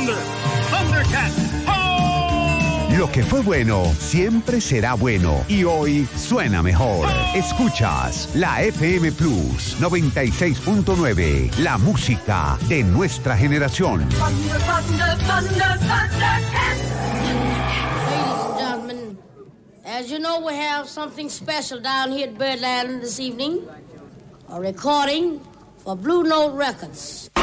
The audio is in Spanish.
Thunder, Thundercat. Lo que fue bueno siempre será bueno y hoy suena mejor. Escuchas la FM Plus 96.9, la música de nuestra generación. Ladies and gentlemen, as you know, we have something special down here at Birdland this evening. A recording for Blue Note Records.